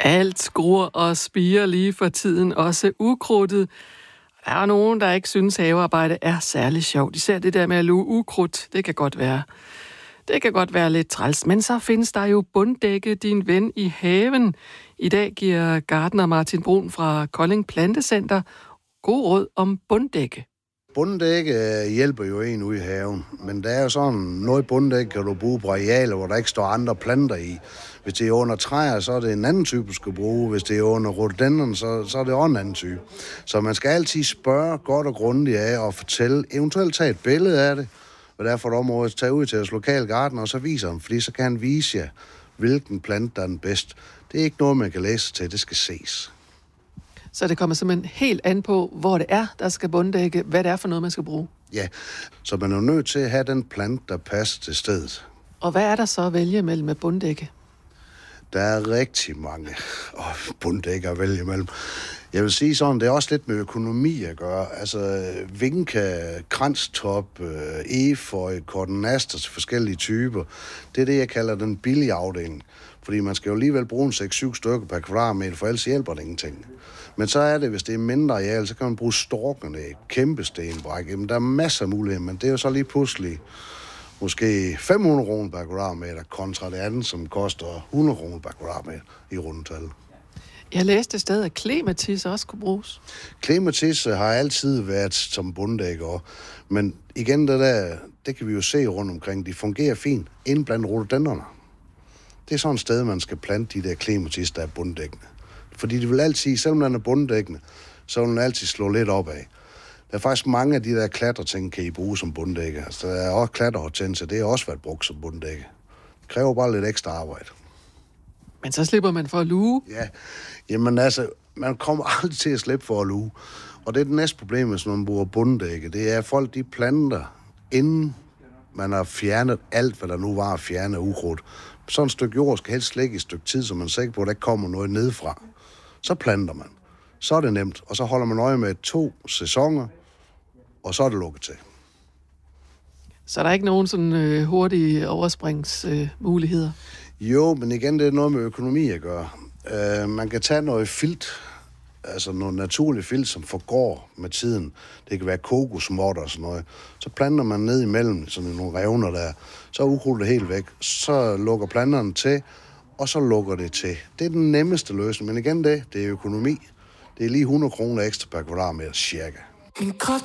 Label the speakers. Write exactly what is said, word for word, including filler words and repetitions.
Speaker 1: Alt skruer og spirer lige for tiden, også ukrudtet. Der er nogen, der ikke synes, havearbejde er særlig sjovt. Især det der med at luge ukrudt, det kan godt være. Det kan godt være lidt træls, men så findes der jo Bunddække, din ven i haven. I dag giver gartner Martin Brun fra Kolding Plantecenter god råd om bunddække.
Speaker 2: Bunddække hjælper jo en ude i haven, men der er jo sådan, noget bunddække kan du bruge på arealer, hvor der ikke står andre planter i. Hvis det er under træer, så er det en anden type, du skal bruge. Hvis det er under rhododendron, så, så er det også en anden type. Så man skal altid spørge godt og grundigt af og fortælle, eventuelt tage et billede af det, hvad det er for et område, tage ud til vores lokale gartner, og så viser ham, fordi så kan han vise jer, hvilken plante der er den bedst. Det er ikke noget, man kan læse til, det skal ses.
Speaker 1: Så det kommer simpelthen helt an på, hvor det er, der skal bunddække, hvad det er for noget, man skal bruge.
Speaker 2: Ja, så man er nødt til at have den plante, der passer til stedet.
Speaker 1: Og hvad er der så at vælge mellem med bunddække?
Speaker 2: Der er rigtig mange oh, bunddækker at vælge imellem. Jeg vil sige sådan, det er også lidt med økonomi at gøre. Altså vinka, kranstop, efeu, kordenaster til forskellige typer. Det er det, jeg kalder den billige afdeling. Fordi man skal jo alligevel bruge en seks syv stykker per kvadratmeter, for ellers hjælper det ingenting. Men så er det, hvis det er mindre areal, så kan man bruge storkerne, kæmpe stenbræk. Jamen, der er masser af muligheder, men det er jo så lige pludselig måske fem hundrede kroner per kvadratmeter, kontra det andet, som koster hundrede kroner per kvadratmeter i rundetal.
Speaker 1: Jeg læste et sted, at klematis også kunne bruges.
Speaker 2: Klematis har altid været som bunddækker, men igen, det der, det kan vi jo se rundt omkring, de fungerer fint inden blandt rhododendrerne. Det er sådan et sted, man skal plante de der klematis, der er bunddækkende. Fordi de vil altid, selvom den er bunddækkende, så vil den altid slå lidt opad. Der er faktisk mange af de der klatreting, kan I bruge som bunddække. Altså, der er også klatrehortensia, det har også været brugt som bunddække. Det kræver bare lidt ekstra arbejde.
Speaker 1: Men så slipper man for at luge.
Speaker 2: Ja, jamen altså, man kommer aldrig til at slippe for at luge. Og det er det næste problem, hvis man bruger bunddække. Det er, at folk de planter, inden man har fjernet alt, hvad der nu var at fjerne ukrudt. Sådan et stykke jord skal helst ligge i et stykke tid, så man er sikker på, at der ikke kommer noget nedefra. Så planter man. Så er det nemt, og så holder man øje med to sæsoner, og så er det lukket til.
Speaker 1: Så der er ikke nogen sådan øh, hurtige overspringsmuligheder? Øh,
Speaker 2: jo, men igen, det er noget med økonomi at gøre. Uh, man kan tage noget filt, altså noget naturligt filt, som forgår med tiden. Det kan være kokosmåtter og sådan noget. Så planter man ned imellem sådan nogle revner der, så er ukrudtet helt væk. Så lukker planterne til, og så lukker det til. Det er den nemmeste løsning, men igen det, det er økonomi. Det er lige hundrede kroner ekstra per kvadratmeter, cirka.